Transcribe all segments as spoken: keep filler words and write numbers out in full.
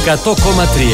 εκατό κόμμα τρία.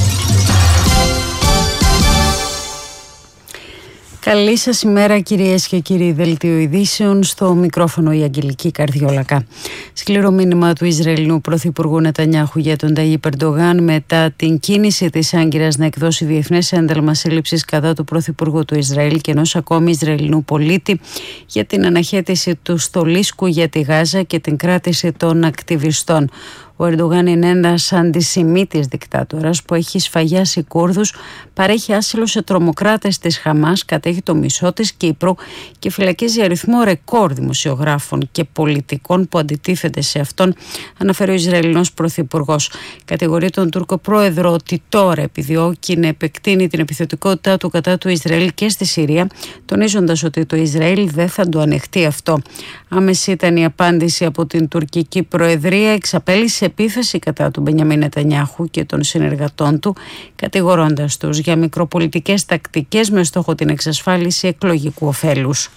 Καλή σας ημέρα κυρίες και κύριοι. Δελτίο ειδήσεων, στο μικρόφωνο η Αγγελική Καρδιόλακα. Σκληρό μήνυμα του Ισραηλινού Πρωθυπουργού Νετανιάχου για τον Ταγίπ Ερντογάν μετά την κίνηση της Άγκυρας να εκδώσει διεθνές ένταλμα σύλληψης κατά του Πρωθυπουργού του Ισραήλ και ενός ακόμη Ισραηλινού πολίτη για την αναχέτηση του στολίσκου για τη Γάζα και την κράτηση των ακτιβιστών. Ο Ερντογάν είναι ένας αντισημίτης δικτάτορας που έχει σφαγιάσει Κούρδους, παρέχει άσυλο σε τρομοκράτες της Χαμάς, κατέχει το μισό της Κύπρου και φυλακίζει αριθμό ρεκόρ δημοσιογράφων και πολιτικών που αντιτίθεται σε αυτόν, αναφέρει ο Ισραηλινός Πρωθυπουργός. Κατηγορεί τον Τούρκο πρόεδρο ότι τώρα επιδιώκει να επεκτείνει την επιθετικότητά του κατά του Ισραήλ και στη Συρία, τονίζοντας ότι το Ισραήλ δεν θα το ανεχτεί αυτό. Άμεση ήταν η απάντηση από την τουρκική Προεδρία, εξαπέλυσε επίθεση κατά του Μπενιαμίν Νετανιάχου και των συνεργατών του, κατηγορώντας τους για μικροπολιτικές τακτικές με στόχο την εξασφάλιση εκλογικού ωφέλους.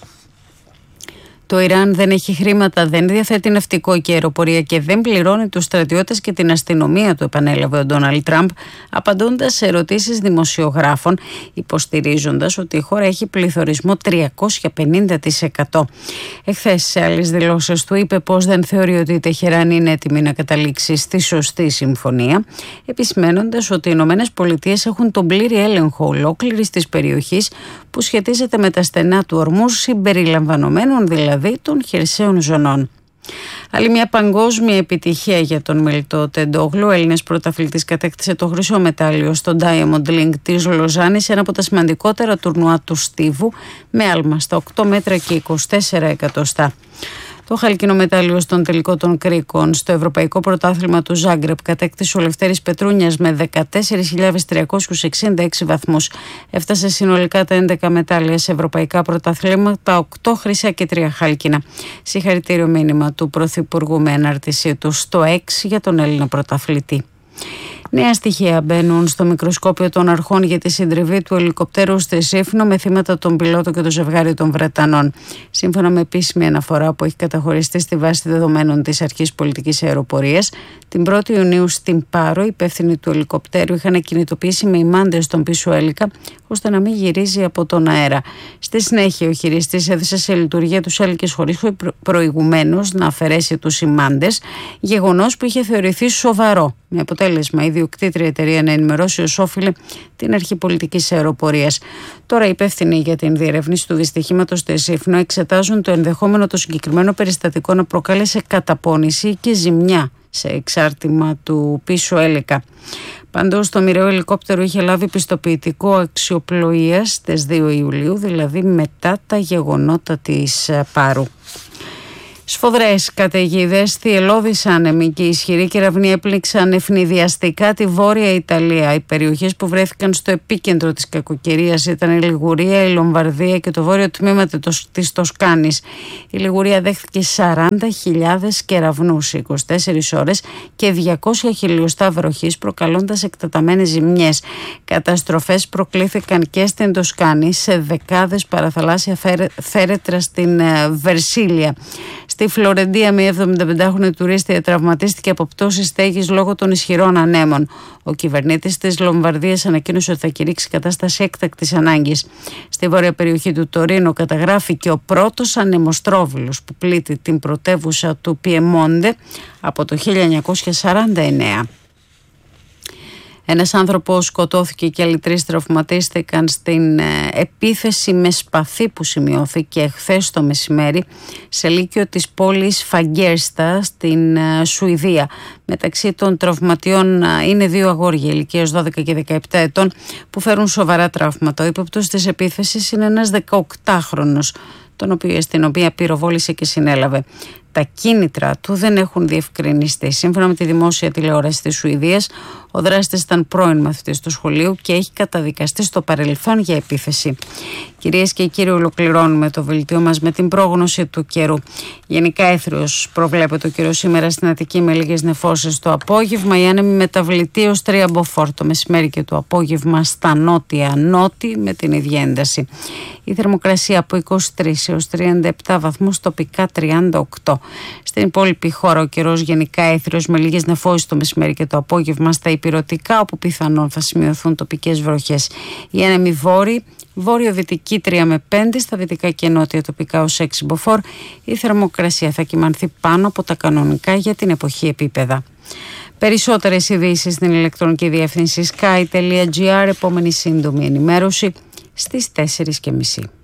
Το Ιράν δεν έχει χρήματα, δεν διαθέτει ναυτικό και αεροπορία και δεν πληρώνει τους στρατιώτες και την αστυνομία του, επανέλαβε ο Ντόναλντ Τραμπ, απαντώντας σε ερωτήσεις δημοσιογράφων, υποστηρίζοντας ότι η χώρα έχει πληθωρισμό τριακόσια πενήντα τοις εκατό. Εχθές, σε άλλες δηλώσεις του, είπε πως δεν θεωρεί ότι η Τεχεράν είναι έτοιμη να καταλήξει στη σωστή συμφωνία, επισημένοντας ότι οι Ηνωμένες Πολιτείες έχουν τον πλήρη έλεγχο ολόκληρης της περιοχής που σχετίζεται με τα στενά του Ορμούζ, συμπεριλαμβανομένων δηλαδή των χερσαίων ζωνών. Άλλη μια παγκόσμια επιτυχία για τον Μελιτό Τεντόγλου. Ο Έλληνας πρωταθλητής κατέκτησε το χρυσό μετάλλιο στο Diamond League της Λοζάνης, ένα από τα σημαντικότερα τουρνουά του στίβου, με άλμα στα οκτώ μέτρα και είκοσι τέσσερα εκατοστά. Το χαλκινό μετάλλιο στον τελικό των κρίκων στο Ευρωπαϊκό Πρωτάθλημα του Ζάγκρεπ κατέκτησε ο Λευτέρης Πετρούνιας με δεκατέσσερις χιλιάδες τριακόσιους εξήντα έξι βαθμούς. Έφτασε συνολικά τα έντεκα μετάλλια σε ευρωπαϊκά πρωταθλήματα, οκτώ χρυσά και τρία χάλκινα. Συγχαρητήριο μήνυμα του Πρωθυπουργού με ανάρτησή του στο X για τον Έλληνα πρωταθλητή. Νέα στοιχεία μπαίνουν στο μικροσκόπιο των αρχών για τη συντριβή του ελικοπτέρου στη Σύφνο με θύματα τον πιλότο και το ζευγάρι των Βρετανών. Σύμφωνα με επίσημη αναφορά που έχει καταχωριστεί στη βάση δεδομένων της Αρχής Πολιτικής Αεροπορίας, την πρώτη Ιουνίου στην Πάρο, οι υπεύθυνοι του ελικοπτέρου είχαν κινητοποιήσει με ημάντες τον πίσω έλικα ώστε να μην γυρίζει από τον αέρα. Στη συνέχεια, ο χειριστής έθεσε σε λειτουργία τους έλικες χωρίς προηγουμένως να αφαιρέσει τους ημάντες, γεγονός που είχε θεωρηθεί σοβαρό. Με αποτέλεσμα η ιδιοκτήτρια εταιρεία να ενημερώσει ως όφιλε την Αρχή Πολιτικής Αεροπορίας. Τώρα οι υπεύθυνοι για την διερεύνηση του δυστυχήματος στη Σύφνο εξετάζουν το ενδεχόμενο το συγκεκριμένο περιστατικό να προκάλεσε καταπώνηση και ζημιά σε εξάρτημα του πίσω έλικα. Πάντως το μοιραίο ελικόπτερο είχε λάβει πιστοποιητικό αξιοπλοείας στις δύο Ιουλίου, δηλαδή μετά τα γεγονότα της Πάρου. Σφοδρές καταιγίδες, θυελλώδεις άνεμοι και ισχυροί κεραυνοί έπληξαν ευνηδιαστικά τη Βόρεια Ιταλία. Οι περιοχές που βρέθηκαν στο επίκεντρο της κακοκαιρίας ήταν η Λιγουρία, η Λομβαρδία και το βόρειο τμήμα της Τοσκάνης. Η Λιγουρία δέχτηκε σαράντα χιλιάδες κεραυνούς είκοσι τέσσερις ώρες και διακόσια χιλιοστά βροχής, προκαλώντας εκτεταμένες ζημιές. Καταστροφές προκλήθηκαν και στην Τοσκάνη, σε δεκάδες παραθαλάσσια φέρετρα στην Βερσίλια. Στη Φλωρεντία, μια εβδομηνταπεντάχρονη τουρίστρια τραυματίστηκε από πτώση στέγης λόγω των ισχυρών ανέμων. Ο κυβερνήτης της Λομβαρδίας ανακοίνωσε ότι θα κηρύξει κατάσταση έκτακτης ανάγκης. Στη βόρεια περιοχή του Τωρίνο καταγράφηκε ο πρώτος ανεμοστρόβιλος που πλήττει την πρωτεύουσα του Πιεμόντε από το χίλια εννιακόσια σαράντα εννέα. Ένας άνθρωπος σκοτώθηκε και άλλοι τρεις τραυματίστηκαν στην επίθεση με σπαθί που σημειώθηκε χθες το μεσημέρι σε λύκειο της πόλης Φαγκέρστα στην Σουηδία. Μεταξύ των τραυματιών είναι δύο αγόρια ηλικίας δώδεκα και δεκαεπτά ετών που φέρουν σοβαρά τραύματα. Ο ύποπτος της επίθεσης είναι ένας δεκαοκτάχρονος, τον οποίο η αστυνομία πυροβόλησε και συνέλαβε. Τα κίνητρα του δεν έχουν διευκρινιστεί. Σύμφωνα με τη δημόσια τηλεόραση της Σουηδίας, ο δράστης ήταν πρώην μαθητής του σχολείου και έχει καταδικαστεί στο παρελθόν για επίθεση. Κυρίες και κύριοι, ολοκληρώνουμε το βελτίο μας με την πρόγνωση του καιρού. Γενικά έθριος προβλέπεται ο καιρός σήμερα στην Αττική με λίγες νεφώσεις το απόγευμα. Οι άνεμοι μεταβλητοί ως τρία μποφόρ το μεσημέρι και το απόγευμα στα νότια νότι με την ίδια ένταση. Η θερμοκρασία από είκοσι τρεις έως τριάντα επτά βαθμούς, τοπικά τριάντα οκτώ. Στην υπόλοιπη χώρα ο καιρός γενικά έθριος με λίγες νεφώσεις το μεσημέρι και το απόγευμα στα ηπειρωτικά, όπου πιθανόν θα σημειωθούν τοπικές βροχές. Οι άνεμοι βόρειοι, βόρειο-δυτική τρία με πέντε, στα δυτικά και νότια τοπικά ως έξι μποφόρ. Η θερμοκρασία θα κυμανθεί πάνω από τα κανονικά για την εποχή επίπεδα. Περισσότερες ειδήσεις στην ηλεκτρονική διεύθυνση sky τελεία gr, επόμενη σύντομη ενημέρωση στις τέσσερις και μισή.